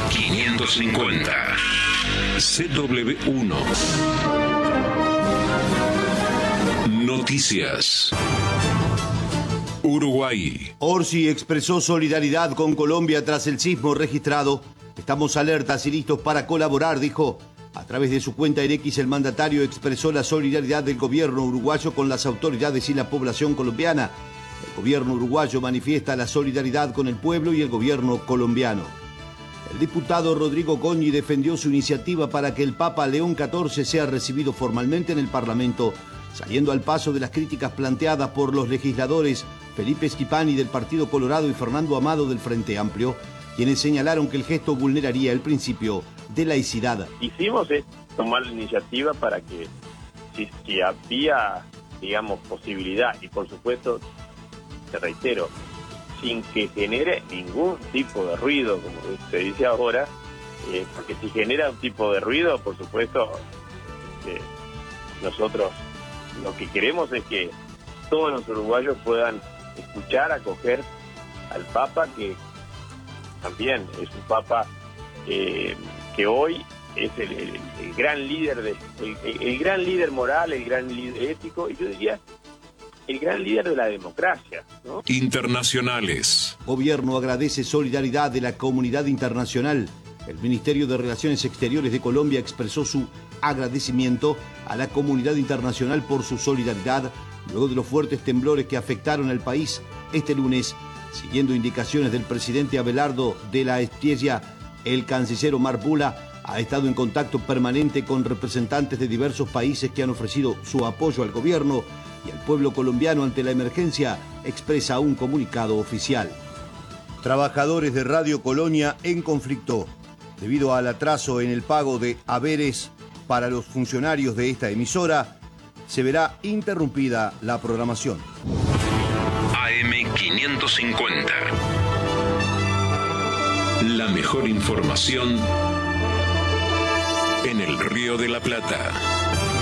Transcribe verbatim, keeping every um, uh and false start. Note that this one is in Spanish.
quinientos cincuenta. C W uno. Noticias. Uruguay. Orsi expresó solidaridad con Colombia tras el sismo registrado. Estamos alertas y listos para colaborar, dijo. A través de su cuenta en X, el mandatario expresó la solidaridad del gobierno uruguayo con las autoridades y la población colombiana. El gobierno uruguayo manifiesta la solidaridad con el pueblo y el gobierno colombiano. El diputado Rodrigo Goñi defendió su iniciativa para que el Papa León catorce sea recibido formalmente en el Parlamento, saliendo al paso de las críticas planteadas por los legisladores Felipe Schipani del Partido Colorado y Fernando Amado del Frente Amplio, quienes señalaron que el gesto vulneraría el principio de laicidad. Hicimos es tomar la iniciativa para que, si, si había, digamos, posibilidad, y por supuesto, te reitero, sin que genere ningún tipo de ruido, como se dice ahora, eh, porque si genera un tipo de ruido, por supuesto, eh, nosotros lo que queremos es que todos los uruguayos puedan escuchar, acoger al Papa, que también es un Papa eh, que hoy es el, el, el gran líder de, el, el, el gran líder moral, el gran líder ético, y yo diría el gran líder de la democracia, ¿no? Internacionales. Gobierno agradece solidaridad de la comunidad internacional. El Ministerio de Relaciones Exteriores de Colombia expresó su agradecimiento a la comunidad internacional por su solidaridad luego de los fuertes temblores que afectaron al país este lunes. Siguiendo indicaciones del presidente Abelardo de la Espriella, el canciller Omar Bula ha estado en contacto permanente con representantes de diversos países que han ofrecido su apoyo al gobierno y al pueblo colombiano ante la emergencia, expresa un comunicado oficial. Trabajadores de Radio Colonia en conflicto debido al atraso en el pago de haberes para los funcionarios de esta emisora. Se verá interrumpida la programación. A M quinientos cincuenta. La mejor información en el Río de la Plata.